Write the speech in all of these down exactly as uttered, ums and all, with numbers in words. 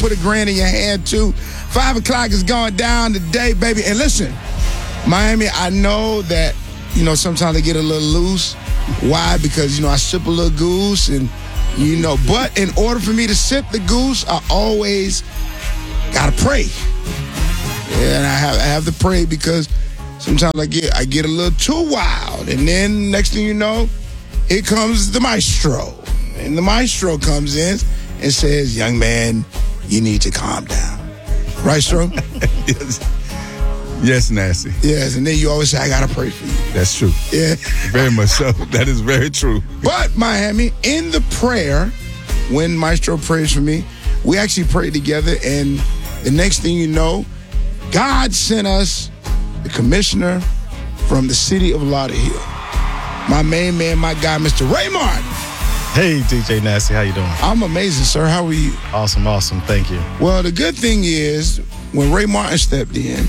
put a grand in your hand, too. Five o'clock is going down today, baby. And listen, Miami, I know that, you know, sometimes I get a little loose. Why? Because, you know, I sip a little goose and, you know, but in order for me to sip the goose, I always got to pray. Yeah, and I have, I have to pray because sometimes I get I get a little too wild. And then next thing you know, here comes the maestro. And the maestro comes in and says, young man, you need to calm down. Right, Stro? Yes. Yes, Nasty. Yes, and then you always say, I got to pray for you. That's true. Yeah. Very much so. That is very true. But, Miami, in the prayer, when Maestro prays for me, we actually prayed together, and the next thing you know, God sent us the commissioner from the city of Lauderhill. My main man, my guy, Mister Ray Martin. Hey, D J Nasty, how you doing? I'm amazing, sir. How are you? Awesome, awesome. Thank you. Well, the good thing is, when Ray Martin stepped in,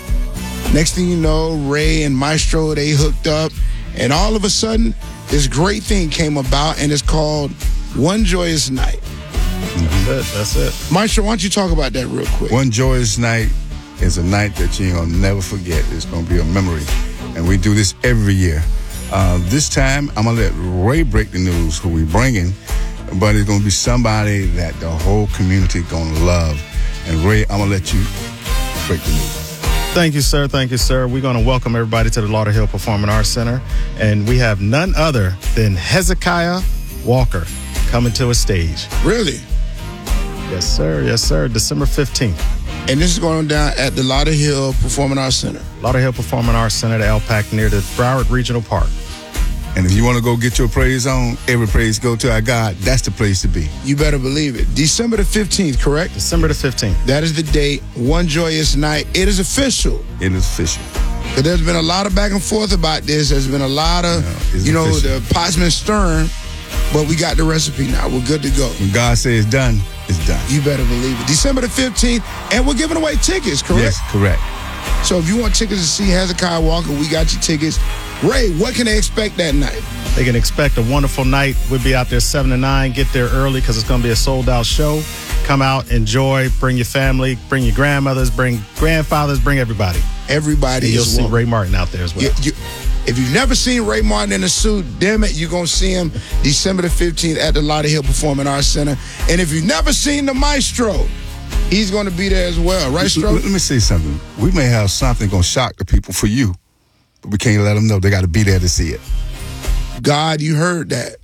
next thing you know, Ray and Maestro, they hooked up, and all of a sudden, this great thing came about, and it's called One Joyous Night. Mm-hmm. That's it. That's it. Maestro, why don't you talk about that real quick? One Joyous Night is a night that you're going to never forget. It's going to be a memory, and we do this every year. Uh, this time, I'm going to let Ray break the news, who we bringing, but it's going to be somebody that the whole community going to love. And Ray, I'm going to let you break the news. Thank you, sir. Thank you, sir. We're going to welcome everybody to the Lauderhill Performing Arts Center, and we have none other than Hezekiah Walker coming to a stage. Really? Yes, sir. Yes, sir. December fifteenth. And this is going down at the Lauderhill Performing Arts Center. Lauderhill Performing Arts Center, the L PAC, near the Broward Regional Park. And if you want to go get your praise on, every praise go to our God. That's the place to be. You better believe it. December the fifteenth, correct? December the fifteenth. That is the date. One Joyous Night. It is official. It is official. But there's been a lot of back and forth about this. There's been a lot of, no, you know, official. the pots been stirring. But we got the recipe now. We're good to go. When God says done, it's done. You better believe it. December the fifteenth, and we're giving away tickets, correct? Yes, correct. So if you want tickets to see Hezekiah Walker, we got your tickets. Ray, what can they expect that night? They can expect a wonderful night. We'll be out there seven to nine. Get there early because it's going to be a sold-out show. Come out, enjoy, bring your family, bring your grandmothers, bring grandfathers, bring everybody. Everybody and you'll is see welcome. Ray Martin out there as well. You, you, if you've never seen Ray Martin in a suit, damn it, you're going to see him December the fifteenth at the Lauderhill Performing Arts Center. And if you've never seen the Maestro, he's going to be there as well. Right, Stro? Let me say something. We may have something going to shock the people for you, but we can't let them know. They got to be there to see it. God, you heard that.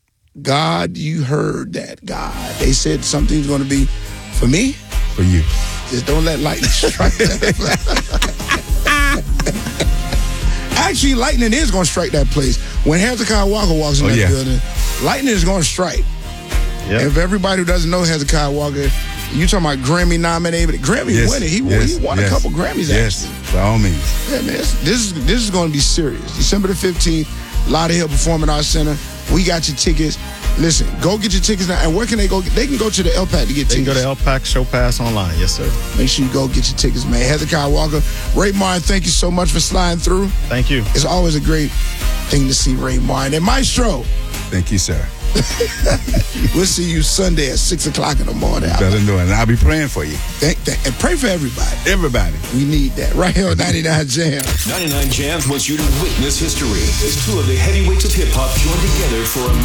God, you heard that. God. They said something's going to be for me. For you. Just don't let lightning strike that. Actually, lightning is going to strike that place. When Hezekiah Walker walks in oh, that yeah. building, lightning is going to strike. Yep. If everybody who doesn't know Hezekiah Walker, you talking about Grammy nominated, Grammy yes. winning. He, yes. he won yes. a couple Grammys. Yes, actually. by all means. Yeah, man, this, this is this is going to be serious. December the fifteenth, Lauderhill Performing Arts Center. We got your tickets. Listen, go get your tickets now. And where can they go? They can go to the L PAC to get they tickets. They can go to L PAC Show Pass online. Yes, sir. Make sure you go get your tickets, man. Hezekiah Walker, Ray Martin, thank you so much for sliding through. Thank you. It's always a great thing to see Ray Martin. And Maestro. Thank you, sir. We'll see you Sunday at six o'clock in the morning. You better know it. And I'll be praying for you. Thank, thank, and pray for everybody. Everybody. We need that. Right here on ninety-nine Jams. ninety-nine Jams wants you to witness history as two of the heavyweights of hip-hop join together for a